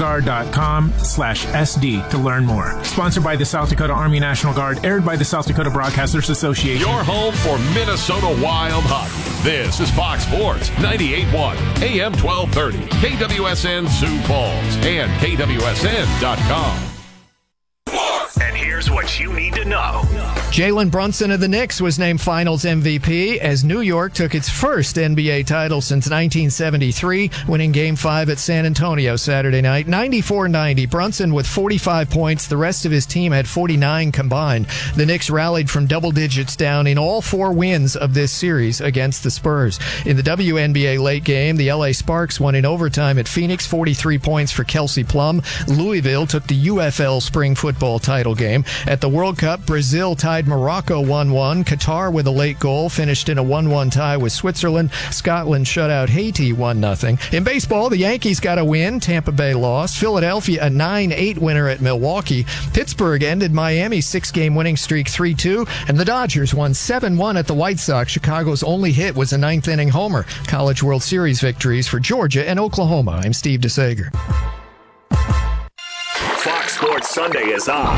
nationalguard.com/SD to learn more. Sponsored by the South Dakota Army National Guard, aired by the South Dakota Broadcasters Association. Your home for Minnesota Wild hockey. This is Fox Sports 98.1 AM 1230 KWSN Sioux Falls and KWSN.com. And here's what you need to know. Jalen Brunson of the Knicks was named Finals MVP as New York took its first NBA title since 1973, winning Game 5 at San Antonio Saturday night, 94-90. Brunson with 45 points. The rest of his team had 49 combined. The Knicks rallied from double digits down in all 4 wins of this series against the Spurs. In the WNBA late game, the LA Sparks won in overtime at Phoenix, 43 points for Kelsey Plum. Louisville took the UFL spring football title game. At the World Cup, Brazil tied Morocco 1-1. Qatar, with a late goal, finished in a 1-1 tie with Switzerland. Scotland shut out Haiti 1-0. In baseball, the Yankees got a win. Tampa Bay lost. Philadelphia a 9-8 winner at Milwaukee. Pittsburgh ended Miami's 6-game winning streak 3-2. And the Dodgers won 7-1 at the White Sox. Chicago's only hit was a 9th-inning homer. College World Series victories for Georgia and Oklahoma. I'm Steve DeSager. Fox Sports Sunday is on.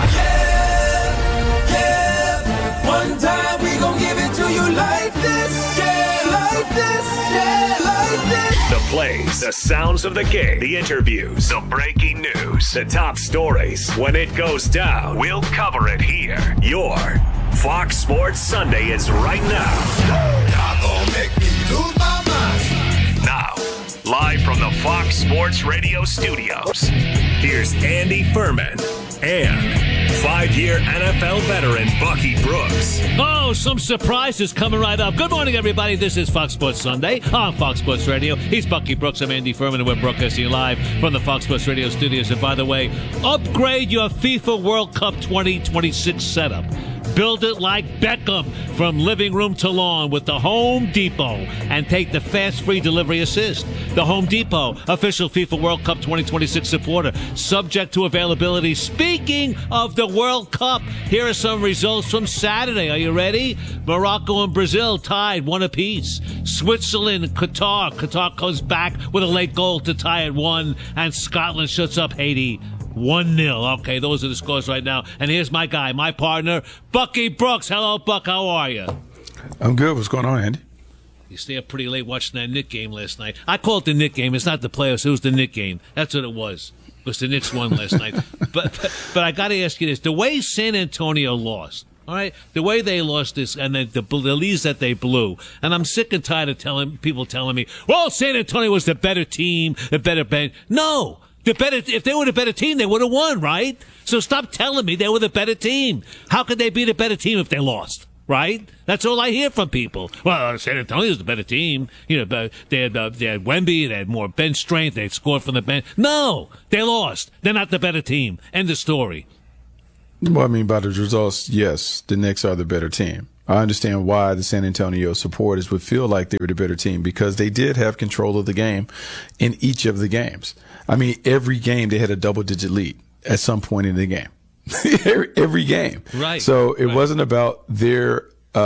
One time we gon' give it to you like this, like this, like this. The plays, the sounds of the game, the interviews, the breaking news, the top stories. When it goes down, we'll cover it here. Your Fox Sports Sunday is right now. Y'all gon' make me lose my mind. Now, live from the Fox Sports Radio studios, here's Andy Furman and 5-year NFL veteran Bucky Brooks. Oh, some surprises coming right up. Good morning, everybody. This is Fox Sports Sunday on Fox Sports Radio. He's Bucky Brooks. I'm Andy Furman, and we're broadcasting live from the Fox Sports Radio studios. And by the way, upgrade your FIFA World Cup 2026 setup. Build it like Beckham from living room to lawn with the Home Depot and take the fast free delivery assist. The Home Depot, official FIFA World Cup 2026 supporter, subject to availability. Speaking of the World Cup, here are some results from Saturday. Are you ready? Morocco and Brazil tied 1 apiece. Switzerland and Qatar. Qatar comes back with a late goal to tie at 1, and Scotland shuts up Haiti 1-0. Okay, those are the scores right now. And here's my guy, my partner, Bucky Brooks. Hello, Buck. How are you? I'm good. What's going on, Andy? You stay up pretty late watching that Knick game last night. I call it the Knick game. It's not the playoffs. It was the Knick game. That's what it was. Because the Knicks won last night. But I got to ask you this. The way San Antonio lost, All right, the way they lost this, and the leads that they blew, and I'm sick and tired of people telling me, "Well, San Antonio was the better team, the better band." No, if they were the better team, they would have won, right? So stop telling me they were the better team. How could they be the better team if they lost? Right? That's all I hear from people. Well, San Antonio's the better team. You know, they had Wemby, they had more bench strength, they scored from the bench. No, they lost. They're not the better team. End of story. Well, I mean, by the results, yes, the Knicks are the better team. I understand why the San Antonio supporters would feel like they were the better team, because they did have control of the game in each of the games. I mean, every game they had a double-digit lead at some point in the game. Every game. Right. So it wasn't about their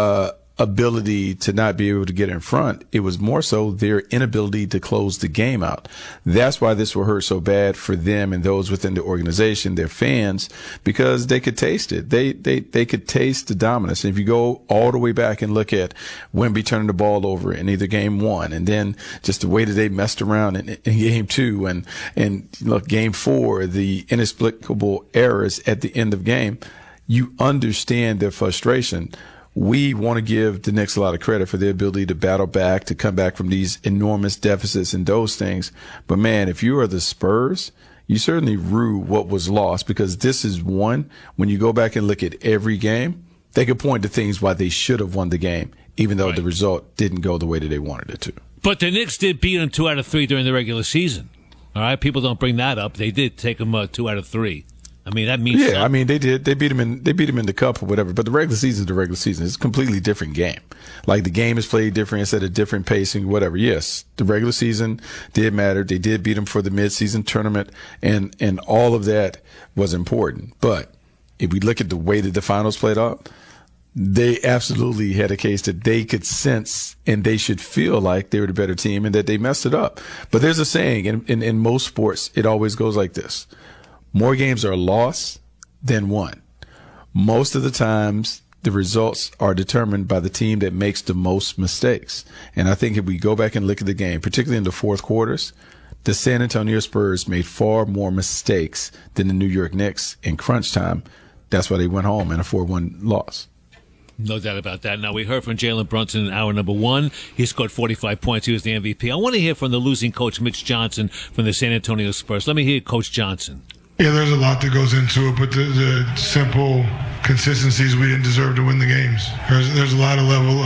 ability to not be able to get in front. It was more so their inability to close the game out. That's why this will hurt so bad for them and those within the organization, their fans, because they could taste it. They could taste the dominance. And if you go all the way back and look at Wemby turning the ball over in either game 1, and then just the way that they messed around in game 2, and look, game 4, the inexplicable errors at the end of game, you understand their frustration. We want to give the Knicks a lot of credit for their ability to battle back, to come back from these enormous deficits and those things. But, man, if you are the Spurs, you certainly rue what was lost, because this is one, when you go back and look at every game, they could point to things why they should have won the game, even though the result didn't go the way that they wanted it to. But the Knicks did beat them 2 out of 3 during the regular season. All right? People don't bring that up. They did take them 2 out of 3. I mean, that means something. I mean, they did. They beat him in the cup or whatever. But the regular season is the regular season. It's a completely different game. Like, the game is played different. It's at a different pacing, whatever. Yes, the regular season did matter. They did beat them for the midseason tournament, and all of that was important. But if we look at the way that the finals played out, they absolutely had a case that they could sense and they should feel like they were the better team and that they messed it up. But there's a saying in most sports, it always goes like this. More games are lost than won. Most of the times, the results are determined by the team that makes the most mistakes. And I think if we go back and look at the game, particularly in the fourth quarters, the San Antonio Spurs made far more mistakes than the New York Knicks in crunch time. That's why they went home in a 4-1 loss. No doubt about that. Now, we heard from Jalen Brunson in hour number 1. He scored 45 points. He was the MVP. I want to hear from the losing coach, Mitch Johnson, from the San Antonio Spurs. Let me hear Coach Johnson. Yeah, there's a lot that goes into it, but the simple consistencies, we didn't deserve to win the games. There's a lot of level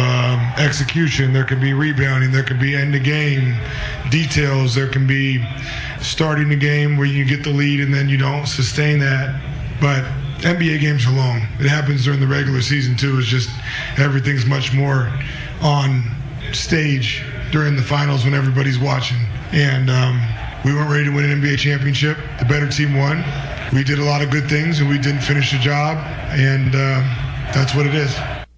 of execution. There can be rebounding. There can be end-of-game details. There can be starting the game where you get the lead and then you don't sustain that. But NBA games are long. It happens during the regular season, too. It's just everything's much more on stage during the finals when everybody's watching. And we weren't ready to win an NBA championship. The better team won. We did a lot of good things, and we didn't finish the job, and that's what it is.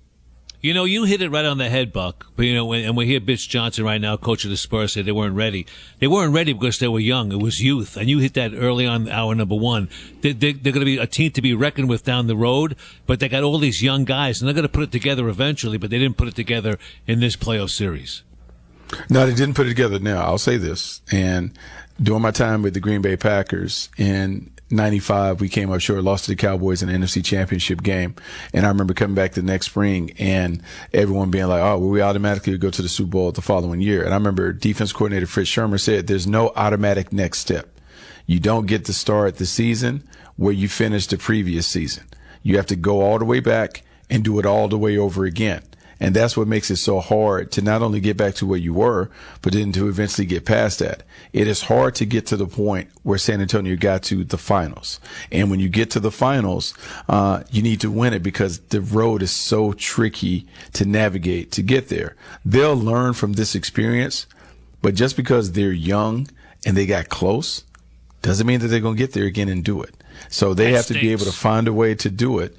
You know, you hit it right on the head, Buck. But, you know, and we hear Mitch Johnson right now, coach of the Spurs, say they weren't ready. They weren't ready because they were young. It was youth. And you hit that early on hour number 1. They're going to be a team to be reckoned with down the road, but they got all these young guys, and they're going to put it together eventually, but they didn't put it together in this playoff series. No, they didn't put it together. Now, I'll say this, and during my time with the Green Bay Packers in 95, we came up short, lost to the Cowboys in the NFC Championship game. And I remember coming back the next spring and everyone being like, oh, well, we automatically go to the Super Bowl the following year. And I remember defense coordinator Fritz Shermer said, there's no automatic next step. You don't get to start the season where you finished the previous season. You have to go all the way back and do it all the way over again. And that's what makes it so hard to not only get back to where you were, but then to eventually get past that. It is hard to get to the point where San Antonio got to the finals. And when you get to the finals, you need to win it because the road is so tricky to navigate to get there. They'll learn from this experience, but just because they're young and they got close doesn't mean that they're going to get there again and do it. So they have to be able to find a way to do it,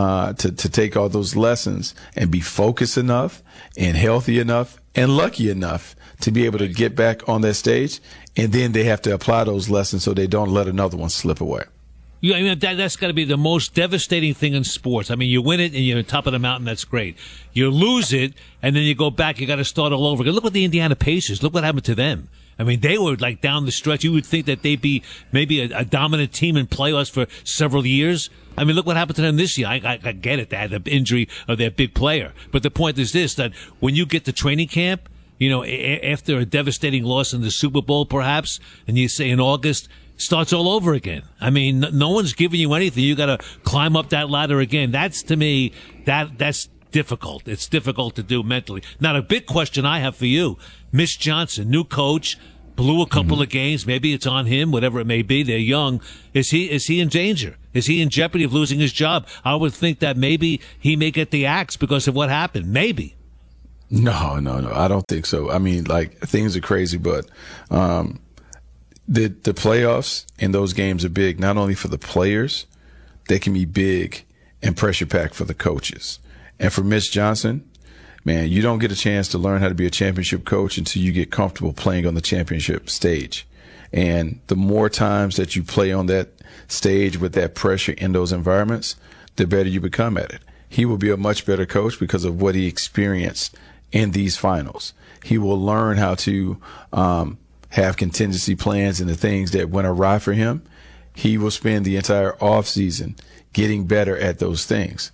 to take all those lessons and be focused enough and healthy enough and lucky enough to be able to get back on that stage. And then they have to apply those lessons so they don't let another one slip away. I mean, that's got to be the most devastating thing in sports. I mean, you win it and you're on top of the mountain. That's great. You lose it and then you go back. You got to start all over again. Look at the Indiana Pacers. Look what happened to them. I mean, they were like down the stretch. You would think that they'd be maybe a dominant team in playoffs for several years. I mean, look what happened to them this year. I get it. They had the injury of their big player. But the point is this, that when you get to training camp, after a devastating loss in the Super Bowl, perhaps, and you say in August, starts all over again. I mean, no one's giving you anything. You got to climb up that ladder again. That's, to me, that's difficult. It's difficult to do mentally. Now, the big question I have for you, Mitch Johnson, new coach, blew a couple of games. Maybe it's on him, whatever it may be. They're young. Is he in danger? Is he in jeopardy of losing his job? I would think that maybe he may get the axe because of what happened. Maybe. No. I don't think so. I mean, like, things are crazy, but the playoffs and those games are big, not only for the players, they can be big and pressure packed for the coaches. And for Mitch Johnson, man, you don't get a chance to learn how to be a championship coach until you get comfortable playing on the championship stage. And the more times that you play on that stage with that pressure in those environments, the better you become at it. He will be a much better coach because of what he experienced in these finals. He will learn how to have contingency plans and the things that went awry for him. He will spend the entire offseason getting better at those things.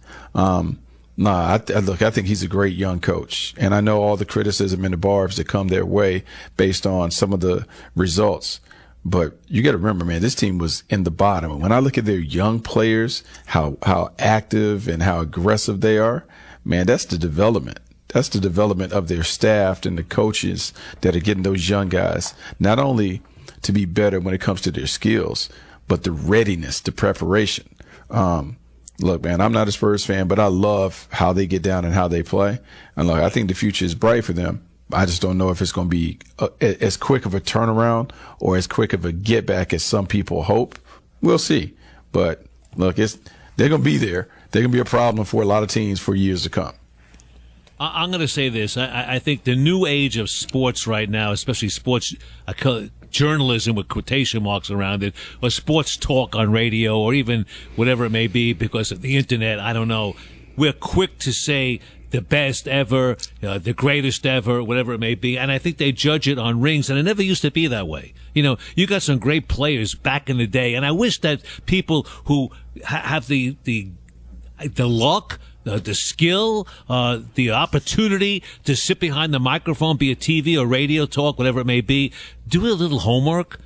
I think he's a great young coach. And I know all the criticism and the barbs that come their way based on some of the results. But you got to remember, man, this team was in the bottom. And when I look at their young players, how active and how aggressive they are, man, that's the development. That's the development of their staff and the coaches that are getting those young guys, not only to be better when it comes to their skills, but the readiness, the preparation. Look, man, I'm not a Spurs fan, but I love how they get down and how they play. And look, I think the future is bright for them. I just don't know if it's going to be as quick of a turnaround or as quick of a get back as some people hope. We'll see. But look, they're going to be there. They're going to be a problem for a lot of teams for years to come. I'm going to say this. I think the new age of sports right now, especially sports journalism with quotation marks around it, or sports talk on radio, or even whatever it may be because of the internet, I don't know. We're quick to say the best ever, the greatest ever, whatever it may be. And I think they judge it on rings, and it never used to be that way. You got some great players back in the day, and I wish that people who have the luck, the skill, the opportunity to sit behind the microphone, be it TV or radio talk, whatever it may be, do a little homework,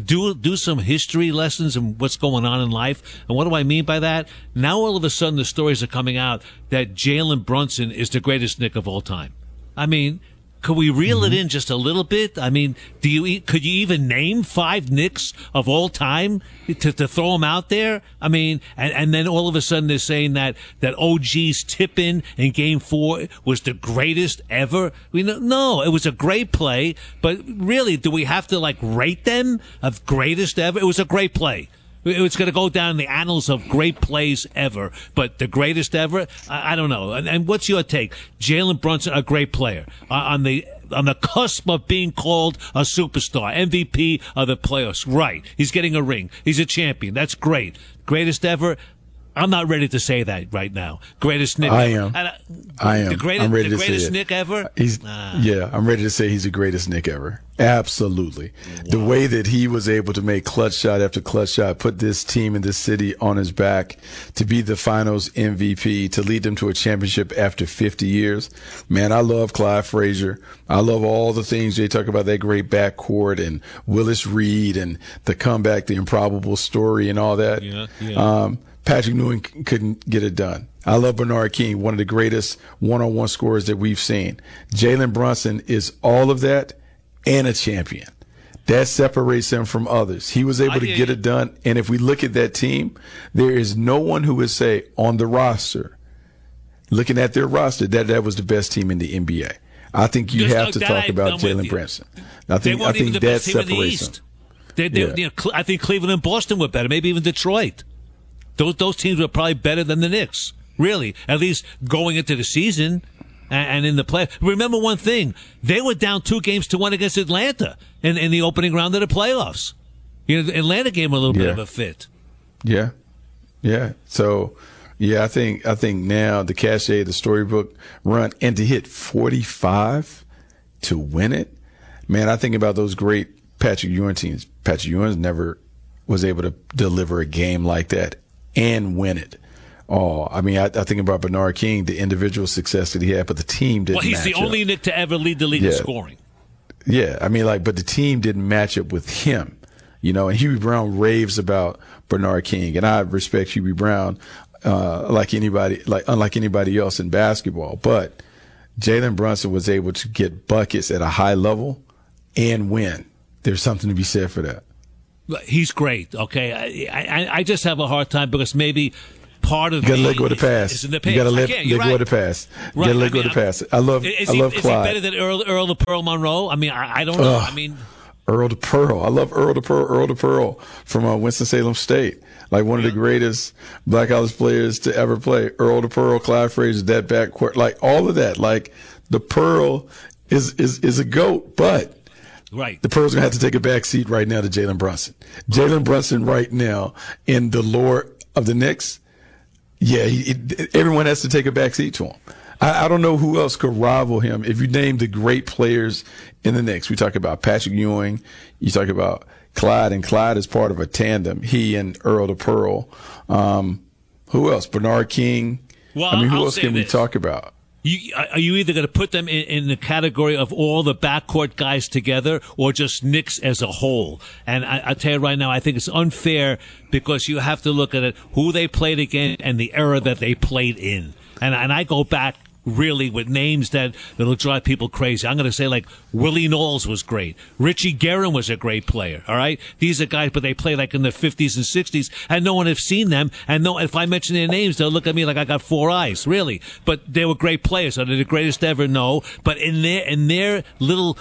do some history lessons and what's going on in life. And what do I mean by that? Now all of a sudden the stories are coming out that Jalen Brunson is the greatest Knick of all time. I mean, could we reel it in just a little bit? I mean, could you even name 5 Knicks of all time to throw them out there? I mean, and then all of a sudden they're saying that OG's tip-in Game 4 was the greatest ever. No, it was a great play, but really, do we have to rate them of greatest ever? It was a great play. It's going to go down in the annals of great plays ever. But the greatest ever, I don't know. And what's your take? Jalen Brunson, a great player, on the cusp of being called a superstar, MVP of the playoffs. Right. He's getting a ring. He's a champion. That's great. Greatest ever. I'm not ready to say that right now. Greatest Knick. I am. The greatest Knick ever? Yeah, I'm ready to say he's the greatest Knick ever. Absolutely. Wow. The way that he was able to make clutch shot after clutch shot, put this team in this city on his back, to be the finals MVP, to lead them to a championship after 50 years. Man, I love Clyde Frazier. I love all the things they talk about, that great backcourt and Willis Reed and the comeback, the improbable story and all that. Yeah. Patrick Ewing couldn't get it done. I love Bernard King, one of the greatest one-on-one scorers that we've seen. Jalen Brunson is all of that and a champion. That separates him from others. He was able to get it done. And if we look at that team, there is no one who would say on the roster, looking at their roster, that was the best team in the NBA. I think you have to talk about Jalen Brunson. I think that separates them. I think Cleveland and Boston were better, maybe even Detroit. Those teams were probably better than the Knicks, really, at least going into the season and in the play. Remember one thing, they were down 2-1 against Atlanta in the opening round of the playoffs. Atlanta gave them a little bit of a fit. Yeah. So, I think now the cachet, the storybook run, and to hit 45 to win it, man, I think about those great Patrick Ewing teams. Patrick Ewing never was able to deliver a game like that and win it. Oh, I mean, I think about Bernard King, the individual success that he had, but the team didn't. Well, he's the only Nick to ever lead the league in scoring. Yeah, I mean, but the team didn't match up with him, and Hubie Brown raves about Bernard King, and I respect Hubie Brown unlike anybody else in basketball. But Jalen Brunson was able to get buckets at a high level and win. There's something to be said for that. He's great. Okay, I just have a hard time because maybe part of you gotta let go of the pass. In the pace. You gotta let go of the pass. You gotta let go of the pass. I love Clyde. Is he better than Earl the Pearl Monroe? I mean, I don't know. I mean, Earl the Pearl. I love Earl the Pearl. Earl the Pearl from Winston-Salem State. Like one of the greatest black college players to ever play. Earl the Pearl, Clyde Frazier, that backcourt, like all of that. Like the Pearl is a GOAT, but right. The Pearl's gonna have to take a back seat right now to Jalen Brunson. Jalen Brunson right now in the lore of the Knicks. Yeah, everyone has to take a back seat to him. I don't know who else could rival him. If you name the great players in the Knicks, we talk about Patrick Ewing, you talk about Clyde, and Clyde is part of a tandem. He and Earl the Pearl. Who else? Bernard King. Well, I mean, who else can we talk about? Are you either going to put them in the category of all the backcourt guys together or just Knicks as a whole? And I tell you right now, I think it's unfair because you have to look at it, who they played against and the era that they played in. And I go back really with names that'll drive people crazy. I'm going to say like Willie Knowles was great. Richie Guerin was a great player. All right. These are guys, but they play like in the 50s and 60s and no one has seen them. And if I mention their names, they'll look at me like I got four eyes, really. But they were great players. Are they the greatest ever? No. But in their little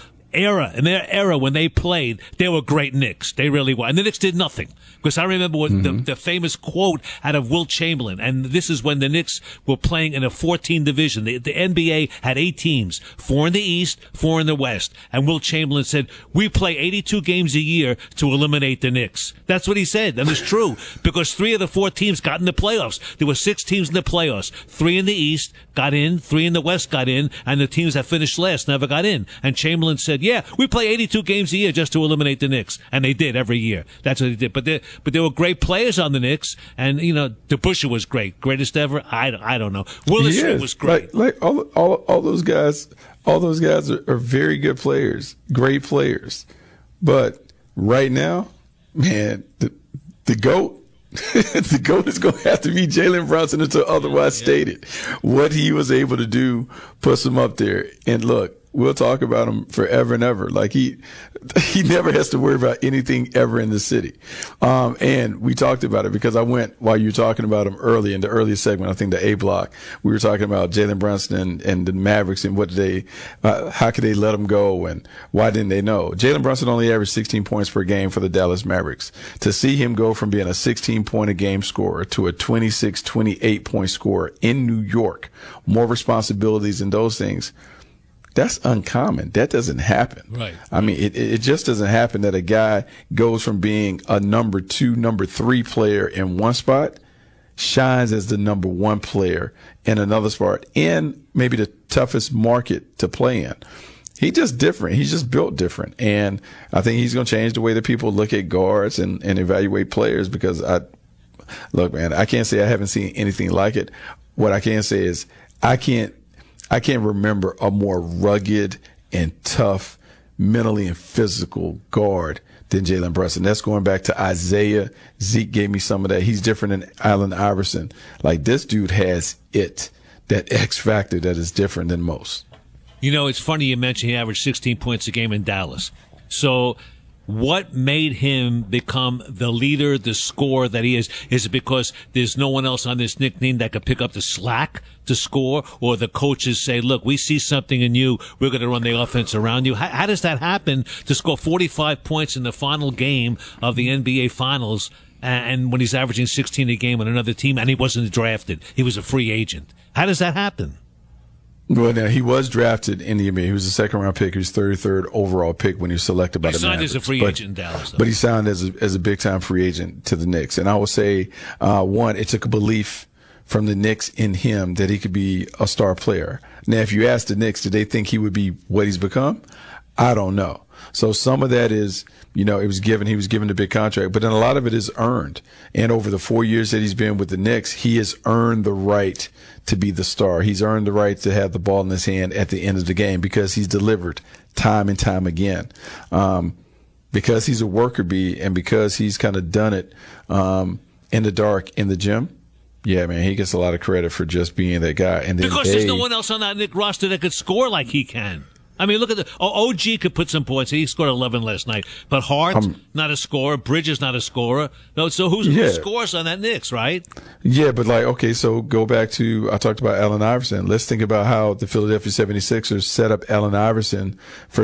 era, when they played, they were great Knicks. They really were. And the Knicks did nothing. Because I remember the famous quote out of Wilt Chamberlain, and this is when the Knicks were playing in a 14 division. The NBA had 8 teams, 4 in the East, 4 in the West. And Wilt Chamberlain said, we play 82 games a year to eliminate the Knicks. That's what he said. And it's true. Because 3 of the 4 teams got in the playoffs. There were 6 teams in the playoffs. 3 in the East got in, 3 in the West got in, and the teams that finished last never got in. And Chamberlain said, yeah, we play 82 games a year just to eliminate the Knicks. And they did every year. That's what they did. But there were great players on the Knicks. And, DeBusschere was great. Greatest ever? I don't know. Willis was great. Like all those guys, are very good players, great players. But right now, man, the GOAT, the GOAT is going to have to be Jalen Brunson until otherwise stated. What he was able to do puts him up there. And look, we'll talk about him forever and ever. Like he never has to worry about anything ever in the city. And we talked about it because I went while you were talking about him early in the earlier segment. I think the A block, we were talking about Jalen Brunson and the Mavericks and how could they let him go and why didn't they know? Jalen Brunson only averaged 16 points per game for the Dallas Mavericks. To see him go from being a 16 point a game scorer to a 26, 28 point scorer in New York, more responsibilities and those things. That's uncommon. That doesn't happen. Right. I mean, it just doesn't happen that a guy goes from being a number 2, number 3 player in one spot, shines as the number 1 player in another spot, in maybe the toughest market to play in. He's just different. He's just built different. And I think he's going to change the way that people look at guards and evaluate players because look, man, I can't say I haven't seen anything like it. What I can say is I can't remember a more rugged and tough, mentally and physical guard than Jalen Brunson. That's going back to Isaiah. Zeke gave me some of that. He's different than Allen Iverson. Like, this dude has that X factor that is different than most. It's funny you mentioned he averaged 16 points a game in Dallas. So what made him become the leader, the scorer that he is? Is it because there's no one else on this Knicks team that could pick up the slack to score? Or the coaches say, look, we see something in you. We're going to run the offense around you. How does that happen to score 45 points in the final game of the NBA Finals and when he's averaging 16 a game on another team and he wasn't drafted? He was a free agent. How does that happen? Well, now he was drafted in the NBA. He was a second-round pick. He was 33rd overall pick when he was selected by the Mavericks. He signed as a free agent in Dallas, though. But he signed as a big-time free agent to the Knicks. And I would say, one, it took a belief from the Knicks in him that he could be a star player. Now, if you ask the Knicks, did they think he would be what he's become? I don't know. So some of that is, he was given a big contract, but then a lot of it is earned. And over the 4 years that he's been with the Knicks, he has earned the right to be the star. He's earned the right to have the ball in his hand at the end of the game because he's delivered time and time again. Because he's a worker bee and because he's kind of done it in the dark in the gym. Yeah, man, he gets a lot of credit for just being that guy. And then because there's no one else on that Knicks roster that could score like he can. I mean, look at OG could put some points. He scored 11 last night. But Hart, not a scorer. Bridges, not a scorer. No, so who scores on that Knicks, right? Yeah, but so go back to, I talked about Allen Iverson. Let's think about how the Philadelphia 76ers set up Allen Iverson for